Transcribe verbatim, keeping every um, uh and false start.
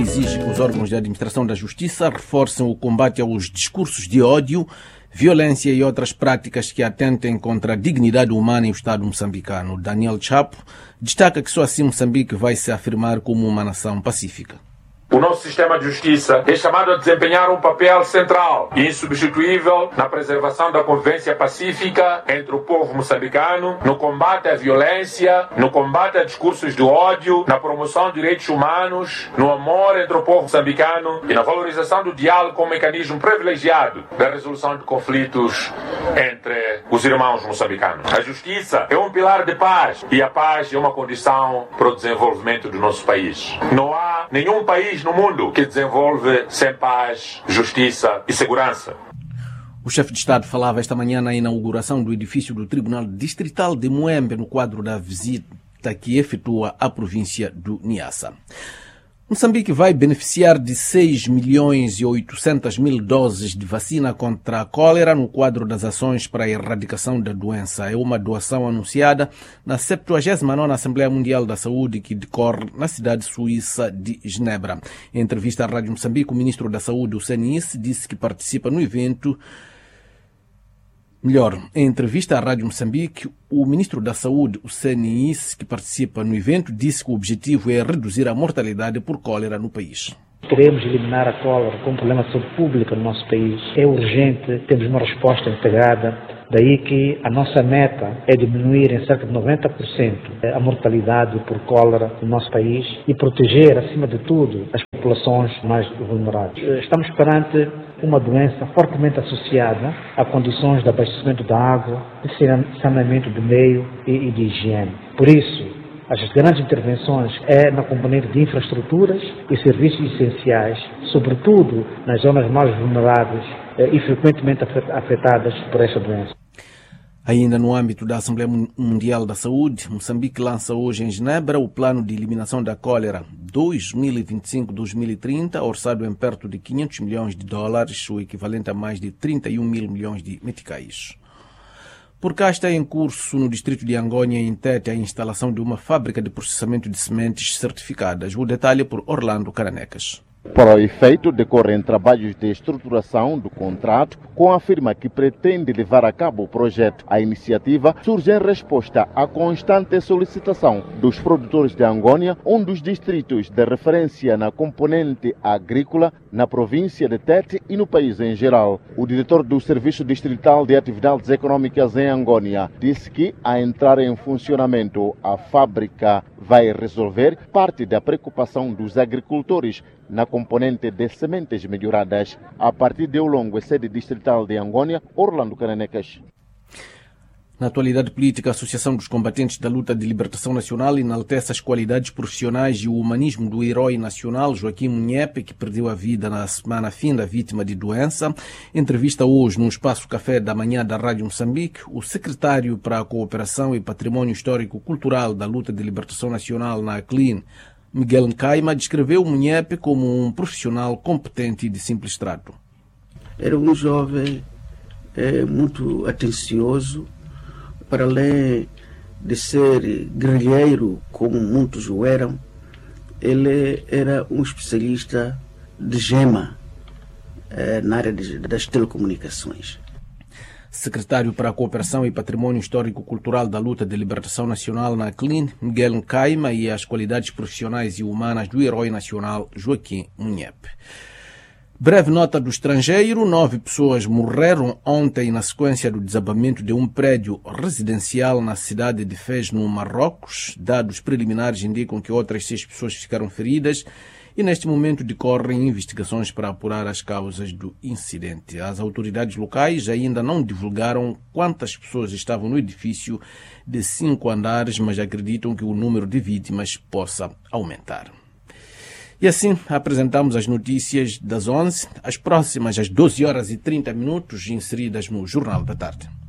Moçambique exige que os órgãos de administração da justiça reforcem o combate aos discursos de ódio, violência e outras práticas que atentem contra a dignidade humana e o Estado moçambicano. Daniel Chapo destaca que só assim Moçambique vai se afirmar como uma nação pacífica. O nosso sistema de justiça é chamado a desempenhar um papel central e insubstituível na preservação da convivência pacífica entre o povo moçambicano, no combate à violência, no combate a discursos de ódio, na promoção de direitos humanos, no amor entre o povo moçambicano e na valorização do diálogo como mecanismo privilegiado da resolução de conflitos entre os irmãos moçambicanos. A justiça é um pilar de paz e a paz é uma condição para o desenvolvimento do nosso país. Não há nenhum país no mundo que desenvolve sem paz, justiça e segurança. O chefe de Estado falava esta manhã na inauguração do edifício do Tribunal Distrital de Muembe no quadro da visita que efetua à província do Niassa. Moçambique vai beneficiar de seis milhões e oitocentas mil doses de vacina contra a cólera no quadro das ações para a erradicação da doença. É uma doação anunciada na septuagésima nona Assembleia Mundial da Saúde que decorre na cidade suíça de Genebra. Em entrevista à Rádio Moçambique, o ministro da Saúde, o Senis, disse que participa no evento. Melhor, em entrevista à Rádio Moçambique, o ministro da Saúde, o C N I S, que participa no evento, disse que o objetivo é reduzir a mortalidade por cólera no país. Queremos eliminar a cólera como problema de saúde pública no nosso país. É urgente, temos uma resposta integrada, daí que a nossa meta é diminuir em cerca de noventa por cento a mortalidade por cólera no nosso país e proteger, acima de tudo, as populações mais vulneráveis. Estamos perante uma doença fortemente associada a condições de abastecimento da água, de saneamento do meio e de higiene. Por isso, as grandes intervenções é na componente de infraestruturas e serviços essenciais, sobretudo nas zonas mais vulneráveis e frequentemente afetadas por esta doença. Ainda no âmbito da Assembleia Mundial da Saúde, Moçambique lança hoje em Genebra o Plano de Eliminação da Cólera dois mil e vinte e cinco a dois mil e trinta, orçado em perto de quinhentos milhões de dólares, o equivalente a mais de trinta e um mil milhões de meticais. Por cá está em curso no distrito de Angônia, em Tete, a instalação de uma fábrica de processamento de sementes certificadas. O detalhe por Orlando Caranecas. Para o efeito, decorrem trabalhos de estruturação do contrato com a firma que pretende levar a cabo o projeto. A iniciativa surge em resposta à constante solicitação dos produtores de Angônia, um dos distritos de referência na componente agrícola na província de Tete e no país em geral. O diretor do Serviço Distrital de Atividades Econômicas em Angônia disse que, a entrar em funcionamento, a fábrica vai resolver parte da preocupação dos agricultores na componente de sementes melhoradas. A partir de Olongo, sede distrital de Angônia, Orlando Caranecas. Na atualidade política, a Associação dos Combatentes da Luta de Libertação Nacional enaltece as qualidades profissionais e o humanismo do herói nacional Joaquim Munhepe, que perdeu a vida na semana finda vítima de doença. Entrevista hoje no Espaço Café da Manhã da Rádio Moçambique, o secretário para a Cooperação e Patrimônio Histórico-Cultural da Luta de Libertação Nacional na ACLIN, Miguel Nkaima, descreveu Munhepe como um profissional competente e de simples trato. Era um jovem é, muito atencioso, para além de ser guerrilheiro, como muitos o eram, ele era um especialista de gema é, na área de, das telecomunicações. Secretário para a Cooperação e Patrimônio Histórico-Cultural da Luta de Libertação Nacional na ACLIN, Miguel Nkaima, e as qualidades profissionais e humanas do herói nacional Joaquim Munhepe. Breve nota do estrangeiro: nove pessoas morreram ontem na sequência do desabamento de um prédio residencial na cidade de Fez, no Marrocos. Dados preliminares indicam que outras seis pessoas ficaram feridas e neste momento decorrem investigações para apurar as causas do incidente. As autoridades locais ainda não divulgaram quantas pessoas estavam no edifício de cinco andares, mas acreditam que o número de vítimas possa aumentar. E assim apresentamos as notícias das onze, as próximas às doze horas e trinta minutos, inseridas no Jornal da Tarde.